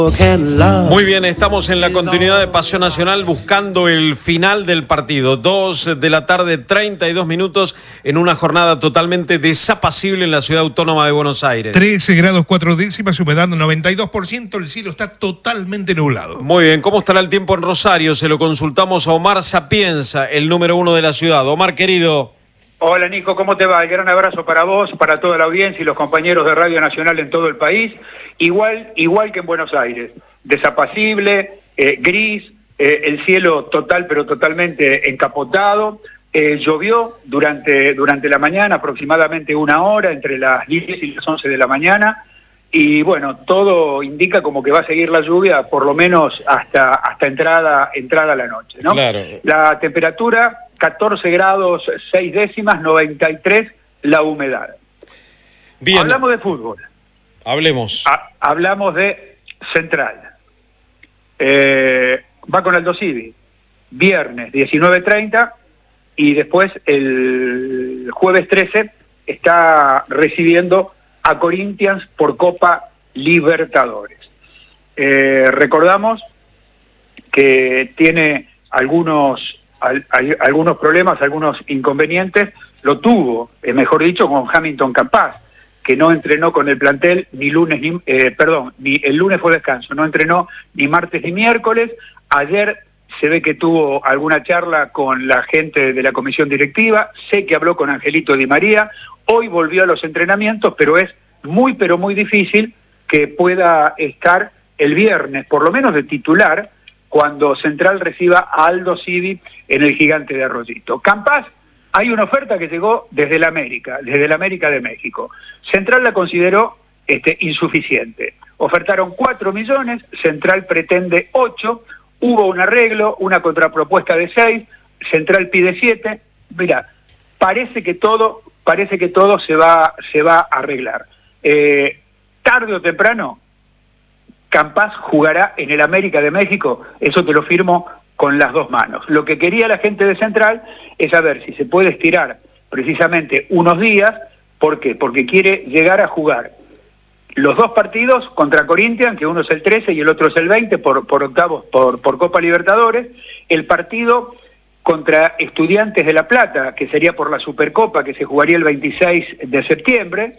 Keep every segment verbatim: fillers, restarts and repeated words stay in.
Muy bien, estamos en la continuidad de Pasión Nacional buscando el final del partido. Dos de la tarde, treinta y dos minutos, en una jornada totalmente desapacible en la ciudad autónoma de Buenos Aires. trece grados cuatro décimas, humedad noventa y dos por ciento, el cielo está totalmente nublado. Muy bien, ¿cómo estará el tiempo en Rosario? Se lo consultamos a Omar Sapienza, el número uno de la ciudad. Omar, querido. Hola Nico, ¿cómo te va? Un gran abrazo para vos, para toda la audiencia y los compañeros de Radio Nacional en todo el país. Igual, igual que en Buenos Aires, desapacible, eh, gris, eh, el cielo total pero totalmente encapotado. Eh, llovió durante, durante la mañana, aproximadamente una hora, entre las diez y las once de la mañana. Y bueno, todo indica como que va a seguir la lluvia por lo menos hasta, hasta entrada, entrada a la noche, ¿no? Claro. La temperatura, catorce grados seis décimas, noventa y tres la humedad. Bien. Hablamos de fútbol. Hablemos. Ha, hablamos de Central. Eh, va con Aldo Civi. Viernes diecinueve treinta y después el jueves trece está recibiendo a Corinthians por Copa Libertadores. Eh, recordamos que tiene algunos, al, al, algunos problemas, algunos inconvenientes. Lo tuvo, eh, mejor dicho, con Hamilton Campas, que no entrenó con el plantel ni lunes ni, eh, perdón, ni el lunes fue descanso, no entrenó ni martes ni miércoles. Ayer se ve que tuvo alguna charla con la gente de la comisión directiva, sé que habló con Angelito Di María, hoy volvió a los entrenamientos, pero es muy pero muy difícil que pueda estar el viernes, por lo menos de titular, cuando Central reciba a Aldo Civi en el Gigante de Arroyito. Campas, hay una oferta que llegó desde la América, desde la América de México. Central la consideró este, insuficiente. Ofertaron cuatro millones, Central pretende ocho, hubo un arreglo, una contrapropuesta de seis, Central pide siete. Mira, parece que todo, parece que todo se va, se va a arreglar. Eh, tarde o temprano, Campas jugará en el América de México, eso te lo firmo con las dos manos. Lo que quería la gente de Central es saber si se puede estirar precisamente unos días. ¿Por qué? Porque quiere llegar a jugar los dos partidos contra Corinthians, que uno es el trece y el otro es el veinte por, por octavos por, por Copa Libertadores, el partido contra Estudiantes de La Plata, que sería por la Supercopa, que se jugaría el veintiséis de septiembre,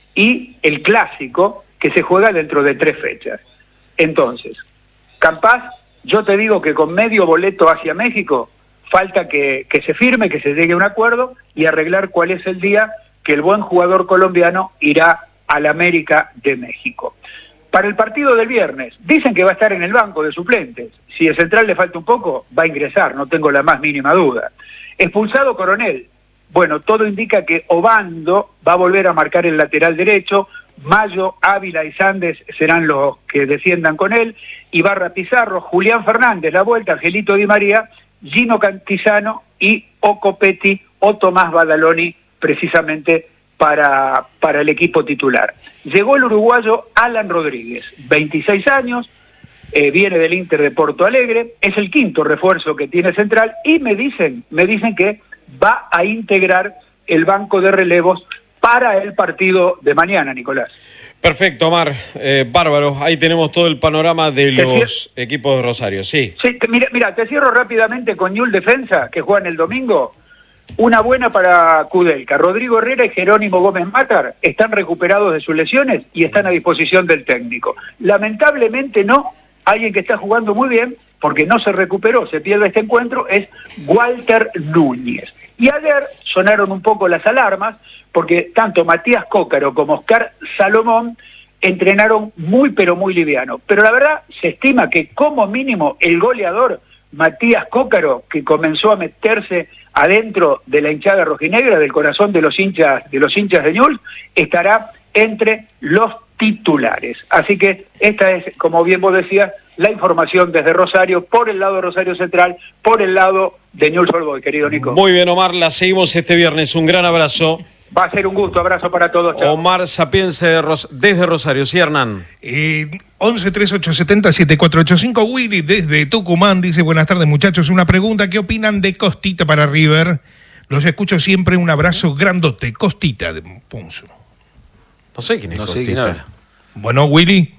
y el Clásico, que se juega dentro de tres fechas. Entonces, Campas, yo te digo que con medio boleto hacia México, falta que, que se firme, que se llegue a un acuerdo y arreglar cuál es el día que el buen jugador colombiano irá al América de México. Para el partido del viernes, dicen que va a estar en el banco de suplentes. Si el Central le falta un poco, va a ingresar, no tengo la más mínima duda. Expulsado Coronel. Bueno, todo indica que Obando va a volver a marcar el lateral derecho, Mayo, Ávila y Sandes serán los que defiendan con él, Ibarra Pizarro, Julián Fernández, la vuelta, Angelito Di María, Gino Cantizano y Ocopetti o Tomás Badaloni, precisamente para, para el equipo titular. Llegó el uruguayo Alan Rodríguez, veintiséis años, eh, viene del Inter de Porto Alegre, es el quinto refuerzo que tiene Central y me dicen, me dicen que va a integrar el banco de relevos para el partido de mañana, Nicolás. Perfecto, Omar. Eh, bárbaro. Ahí tenemos todo el panorama de los equipos de Rosario. Sí. Sí, mira, mira, te cierro rápidamente con Ñul Defensa, que juegan el domingo. Una buena para Kudelka. Rodrigo Herrera y Jerónimo Gómez Mátar están recuperados de sus lesiones y están a disposición del técnico. Lamentablemente no, alguien que está jugando muy bien, porque no se recuperó, se pierde este encuentro, es Walter Núñez. Y ayer sonaron un poco las alarmas, porque tanto Matías Cócaro como Oscar Salomón entrenaron muy pero muy liviano. Pero la verdad se estima que como mínimo el goleador Matías Cócaro, que comenzó a meterse adentro de la hinchada rojinegra, del corazón de los hinchas de los hinchas de Newell's, estará entre los titulares. Así que esta es, como bien vos decías, la información desde Rosario, por el lado de Rosario Central, por el lado de Newell's Old Boys, querido Nico. Muy bien, Omar, la seguimos este viernes. Un gran abrazo. Va a ser un gusto, abrazo para todos. Chao. Omar Sapienza de Ros- desde Rosario. Sí, Hernán. Eh, once treinta y ocho setenta siete cuatro ocho cinco. Willy desde Tucumán dice: buenas tardes, muchachos. Una pregunta: ¿qué opinan de Costita para River? Los escucho siempre. Un abrazo grandote. Costita de Punzo. No sé quién es No sé Costita. quién habla. Bueno, Willy.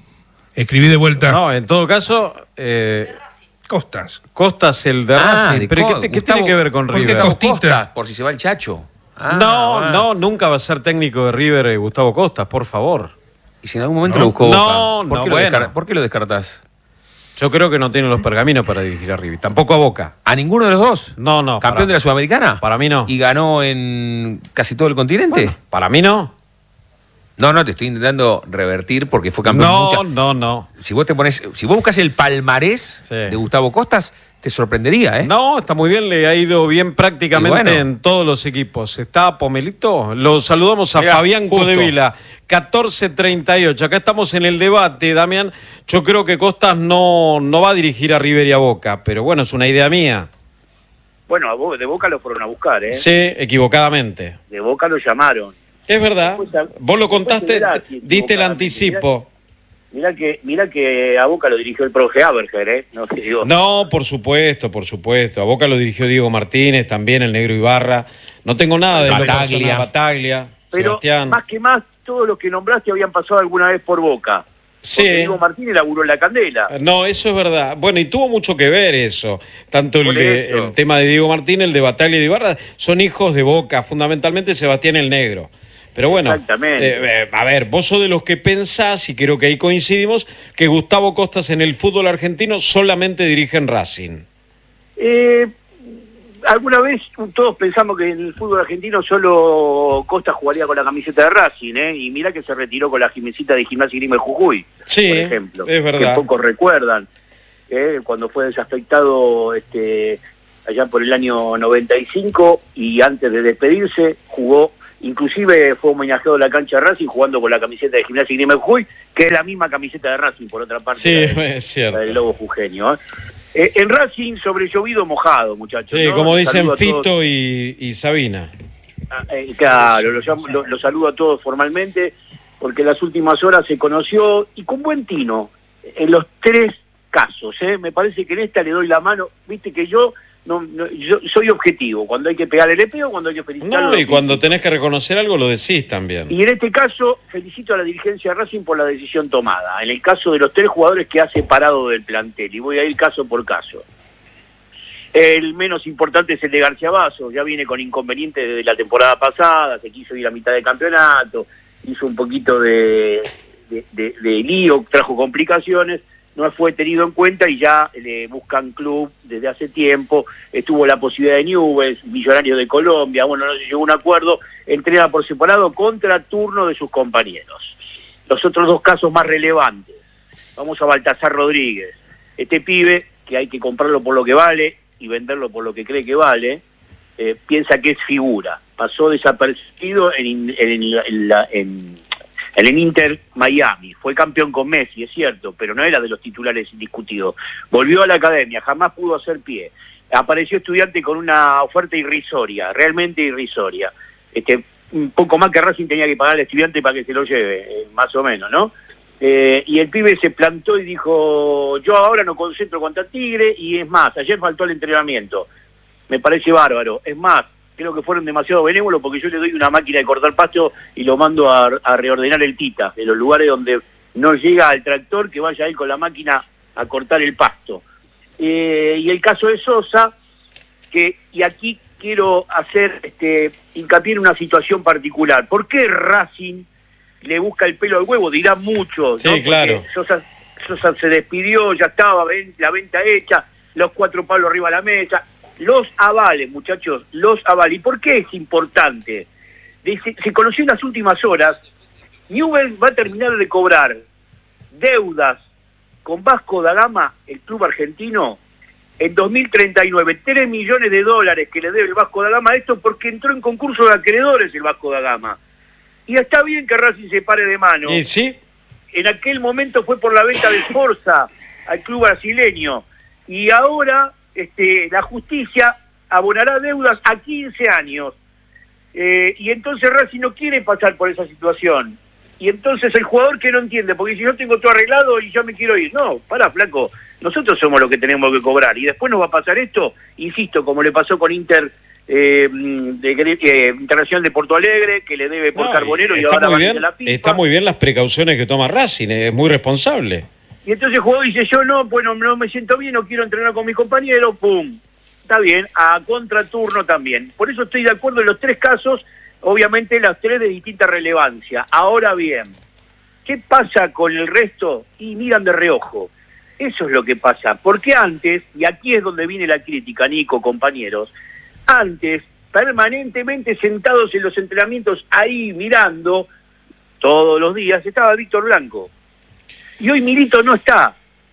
Escribí de vuelta. No, en todo caso... Eh, Costas. Costas, el de Ah, Racing. de ¿Pero Co- qué, qué Gustavo- tiene que ver con ¿por qué River? Gustavo Gustavo Costita. Costas, por si se va el Chacho. Ah, no, ah. no, nunca va a ser técnico de River eh, Gustavo Costas, por favor. Y si en algún momento No. lo buscó No, Boca. ¿Por, no, qué lo bueno. descar- ¿Por qué lo descartás? Yo creo que no tiene los pergaminos para dirigir a River. Tampoco a Boca. ¿A ninguno de los dos? No, no. ¿Campeón para, de la Sudamericana? Para mí no. ¿Y ganó en casi todo el continente? Bueno, para mí no. No, no, te estoy intentando revertir porque fue campeón No, muchas. no, no. Si vos te pones, si vos buscas el palmarés Sí. de Gustavo Costas, te sorprendería, ¿eh? No, está muy bien, le ha ido bien prácticamente Y bueno. en todos los equipos. ¿Está Pomelito? Lo saludamos a Mirá, Fabián justo. Codevila, catorce treinta y ocho. Acá estamos en el debate, Damián. Yo creo que Costas no, no va a dirigir a River y a Boca, pero bueno, es una idea mía. Bueno, a Bo- de Boca lo fueron a buscar, ¿eh? Sí, equivocadamente. De Boca lo llamaron. Es verdad. Después a- Vos lo después contaste, se verá si diste el equivocadamente. anticipo. Mirá que, mirá que a Boca lo dirigió el profe Aberger, ¿eh? No te digo. No, por supuesto, por supuesto. A Boca lo dirigió Diego Martínez, también el Negro Ibarra. No tengo nada de lo Bataglia. personal. Bataglia, Pero Sebastián. más que más, todos los que nombraste habían pasado alguna vez por Boca. Sí. Porque Diego Martínez laburó en la Candela. No, eso es verdad. Bueno, y tuvo mucho que ver eso. Tanto el, Por de- eso. el tema de Diego Martínez, el de Bataglia y de Ibarra, son hijos de Boca, fundamentalmente Sebastián el Negro. Pero bueno, Exactamente. eh, eh, a ver, vos sos de los que pensás, y creo que ahí coincidimos, que Gustavo Costas en el fútbol argentino solamente dirige en Racing. Eh, alguna vez todos pensamos que en el fútbol argentino solo Costa jugaría con la camiseta de Racing, ¿eh? Y mira que se retiró con la Jimecita de Gimnasia y Grima de Jujuy, Sí, por ejemplo. es verdad. Que pocos recuerdan, ¿eh? Cuando fue desafectado este, allá por el año noventa y cinco y antes de despedirse jugó, inclusive fue homenajeado en la cancha de Racing jugando con la camiseta de Gimnasia y Grima de Jujuy, que es la misma camiseta de Racing, por otra parte. Sí, la de- es cierto. la del Lobo Jujeño, ¿eh? Eh, en Racing sobre llovido mojado, muchachos. Sí, ¿no? como Los dicen saludo a todos. Fito y, y Sabina. Ah, eh, claro, los llamo- lo, lo saludo a todos formalmente, porque en las últimas horas se conoció, y con buen tino, en los tres casos. ¿eh? Me parece que en esta le doy la mano. Viste que yo no, no- yo soy objetivo. Cuando hay que pegarle le pego, cuando hay que felicitarlo. No, y lo cuando felicito. tenés que reconocer algo lo decís también. Y en este caso, felicito a la dirigencia de Racing por la decisión tomada. En el caso de los tres jugadores que ha separado del plantel, y voy a ir caso por caso. El menos importante es el de García Basso, ya viene con inconvenientes desde la temporada pasada, se quiso ir a mitad de campeonato, hizo un poquito de, de, de- de lío, trajo complicaciones, no fue tenido en cuenta y ya le buscan club desde hace tiempo, estuvo la posibilidad de Newell's, Millonarios de Colombia, bueno, no se llegó a un acuerdo, entrena por separado contra turno de sus compañeros. Los otros dos casos más relevantes, vamos a Baltasar Rodríguez, este pibe que hay que comprarlo por lo que vale y venderlo por lo que cree que vale, eh, piensa que es figura. Pasó desapercibido en, en, en, la- en- en el Inter Miami. Fue campeón con Messi, es cierto, pero no era de los titulares indiscutidos. Volvió a la academia, jamás pudo hacer pie. Apareció Estudiante con una oferta irrisoria, realmente irrisoria. Este, un poco más que Racing tenía que pagar al Estudiante para que se lo lleve, eh, más o menos, ¿no? Eh, y el pibe se plantó y dijo, yo ahora no concentro contra Tigre, y es más, ayer faltó el entrenamiento. Me parece bárbaro. Es más, creo que fueron demasiado benévolos porque yo le doy una máquina de cortar pasto y lo mando a, a reordenar el Tita, de los lugares donde no llega al tractor, que vaya él con la máquina a cortar el pasto. Eh, y el caso de Sosa, que, y aquí quiero hacer este, hincapié en una situación particular. ¿Por qué Racing le busca el pelo al huevo? Dirá mucho, Sí, ¿no? Porque claro. Sosa, Sosa se despidió, ya estaba ven- la venta hecha, los cuatro palos arriba de la mesa. Los avales, muchachos, los avales. ¿Y por qué es importante? Dice, se conoció en las últimas horas, Newell's va a terminar de cobrar deudas con Vasco da Gama, el club argentino, en dos mil treinta y nueve, tres millones de dólares que le debe el Vasco da Gama, esto porque entró en concurso de acreedores el Vasco da Gama. Y está bien que Racing se pare de mano. ¿Y sí? En aquel momento fue por la venta de Forza al club brasileño. Y ahora este, la justicia abonará deudas a quince años. Eh, y entonces Racing no quiere pasar por esa situación. Y entonces el jugador que no entiende, porque si yo tengo todo arreglado y yo me quiero ir. No, pará, flaco, nosotros somos los que tenemos que cobrar. Y después nos va a pasar esto, insisto, como le pasó con Inter eh, de, eh, Internacional de Porto Alegre, que le debe por No, Carbonero y está ahora muy va a bien, la FIFA. está muy bien las precauciones que toma Racing, es muy responsable. Y entonces el jugador dice, yo no, bueno, no me siento bien, no quiero entrenar con mis compañeros, pum. Está bien, a contraturno también. Por eso estoy de acuerdo en los tres casos, obviamente las tres de distinta relevancia. Ahora bien, ¿qué pasa con el resto? Y miran de reojo. Eso es lo que pasa. Porque antes, y aquí es donde viene la crítica, Nico, compañeros, antes, permanentemente sentados en los entrenamientos, ahí mirando, todos los días, estaba Víctor Blanco. Y hoy Milito no está.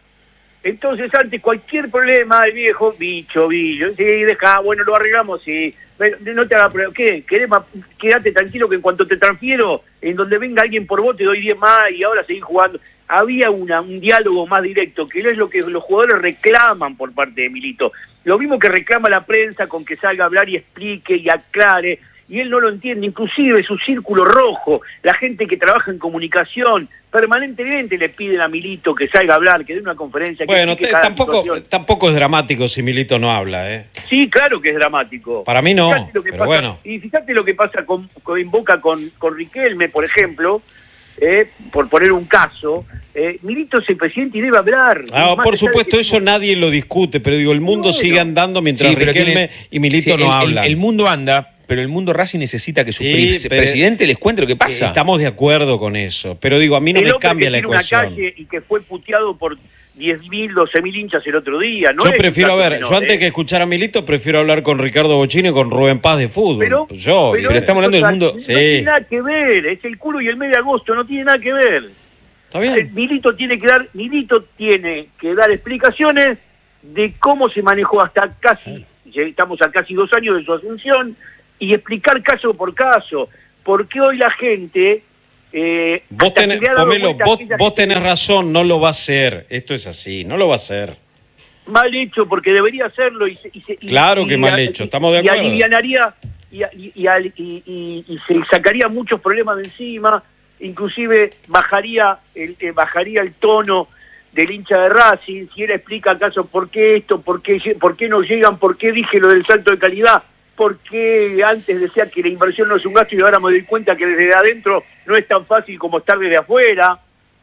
Entonces antes cualquier problema, el viejo, bicho, bicho, sí, deja, bueno, lo arreglamos, sí, no te hagas problema, ¿qué? Quédate tranquilo que en cuanto te transfiero, en donde venga alguien por vos te doy diez más y ahora seguís jugando. Había una, un diálogo más directo, que es lo que los jugadores reclaman por parte de Milito. Lo mismo que reclama la prensa con que salga a hablar y explique y aclare, y él no lo entiende, inclusive su círculo rojo, la gente que trabaja en comunicación, permanentemente le piden a Milito que salga a hablar, que dé una conferencia. Que bueno, te, tampoco, tampoco es dramático si Milito no habla, ¿eh? Sí, claro que es dramático. Para mí no, pero pasa, bueno. Y fíjate lo que pasa con, con en Boca con, con Riquelme, por ejemplo, eh, por poner un caso, eh, Milito es el presidente y debe hablar. Ah, por supuesto, eso nadie lo discute, pero digo, el mundo bueno. sigue andando mientras sí, Riquelme tiene, y Milito sí, no el, hablan. El, el mundo anda, pero el mundo Racing necesita que su sí, pre presidente les cuente lo que pasa. Estamos de acuerdo con eso, pero digo, a mí no el me cambia la ecuación. Una calle y que fue puteado por diez mil, doce mil hinchas el otro día. ¿No? Yo prefiero, a ver, menor, yo antes eh. que escuchar a Milito, prefiero hablar con Ricardo Bochini y con Rubén Paz de fútbol. Pero, yo, pero, pero estamos hablando o sea, del mundo... No sí. tiene nada que ver, es el culo y el mes de agosto, no tiene nada que ver. ¿Está bien? Milito tiene que dar, Milito tiene que dar explicaciones de cómo se manejó hasta casi, estamos a casi dos años de su asunción, y explicar caso por caso, porque hoy la gente... Eh, vos tenés, Pomelo, vos, vos tenés razón, no lo va a hacer, esto es así, no lo va a hacer. Mal hecho, porque debería hacerlo. Y, y, y claro y, que y, mal hecho, estamos de acuerdo. Y alivianaría, y, y, y, y, y se sacaría muchos problemas de encima, inclusive bajaría el, eh, bajaría el tono del hincha de Racing, si él explica acaso por qué esto, por qué, por qué no llegan, por qué dije lo del salto de calidad, por qué antes decía que la inversión no es un gasto y ahora me doy cuenta que desde adentro no es tan fácil como estar desde afuera,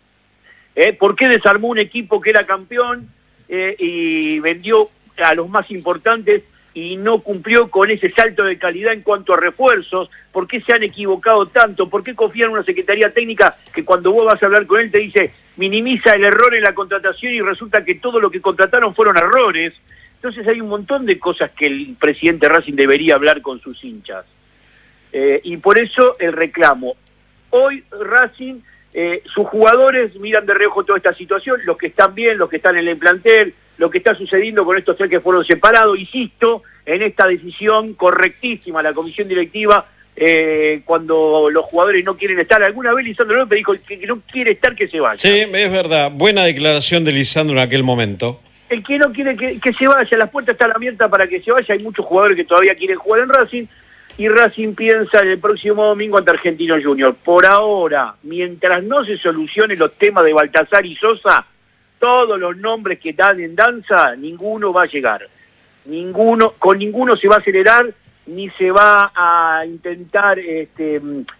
¿eh? ¿Por qué desarmó un equipo que era campeón eh, y vendió a los más importantes y no cumplió con ese salto de calidad en cuanto a refuerzos? ¿Por qué se han equivocado tanto? ¿Por qué confían en una secretaría técnica que cuando vos vas a hablar con él te dice minimiza el error en la contratación y resulta que todo lo que contrataron fueron errores? Entonces hay un montón de cosas que el presidente Racing debería hablar con sus hinchas. Eh, y por eso el reclamo. Hoy Racing, eh, sus jugadores miran de reojo toda esta situación, los que están bien, los que están en el plantel, lo que está sucediendo con estos tres que fueron separados, insisto, en esta decisión correctísima, la comisión directiva, eh, cuando los jugadores no quieren estar. Alguna vez Lisandro López dijo que, que no quiere estar, que se vaya. Sí, es verdad, buena declaración de Lisandro en aquel momento. El que no quiere que, que se vaya, las puertas están abiertas para que se vaya, hay muchos jugadores que todavía quieren jugar en Racing, y Racing piensa en el próximo domingo ante Argentino Junior. Por ahora, mientras no se solucionen los temas de Baltazar y Sosa, todos los nombres que dan en danza, ninguno va a llegar. Ninguno, con ninguno se va a acelerar, ni se va a intentar este,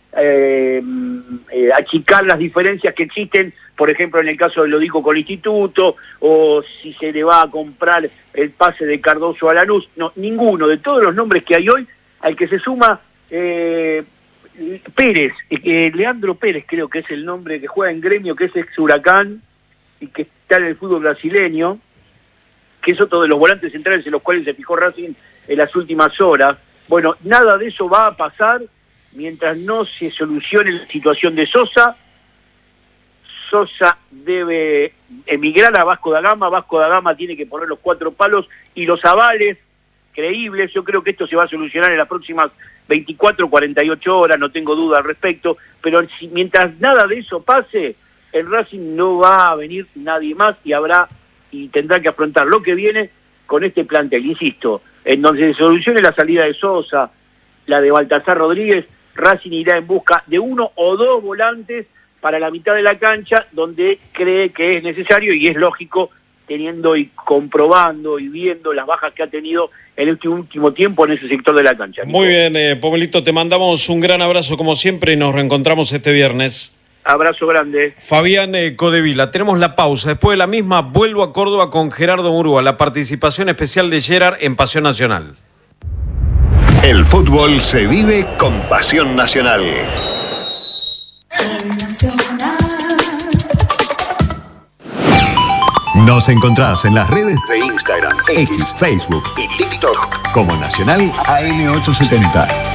eh, eh, achicar las diferencias que existen, por ejemplo, en el caso de lo digo con el Instituto, o si se le va a comprar el pase de Cardoso a Lanús. No, ninguno. De todos los nombres que hay hoy, al que se suma eh, Pérez, eh, Leandro Pérez creo que es el nombre que juega en Gremio, que es ex Huracán y que está en el fútbol brasileño, que es otro de los volantes centrales en los cuales se fijó Racing en las últimas horas. Bueno, nada de eso va a pasar mientras no se solucione la situación de Sosa. Sosa debe emigrar a Vasco da Gama, Vasco da Gama tiene que poner los cuatro palos y los avales creíbles. Yo creo que esto se va a solucionar en las próximas veinticuatro, cuarenta y ocho horas, no tengo duda al respecto, pero si, mientras nada de eso pase, el Racing no va a venir nadie más y habrá y tendrá que afrontar lo que viene con este plantel, insisto, en donde se solucione la salida de Sosa, la de Baltazar Rodríguez, Racing irá en busca de uno o dos volantes para la mitad de la cancha, donde cree que es necesario y es lógico, teniendo y comprobando y viendo las bajas que ha tenido en este último tiempo en ese sector de la cancha. Muy bien, eh, Pomelito, te mandamos un gran abrazo como siempre y nos reencontramos este viernes. Abrazo grande. Fabián eh, Codevila, tenemos la pausa. Después de la misma, vuelvo a Córdoba con Gerardo Murúa, la participación especial de Gerard en Pasión Nacional. El fútbol se vive con Pasión Nacional. Nos encontrás en las redes de Instagram, X, Facebook y TikTok como Nacional A M ochocientos setenta.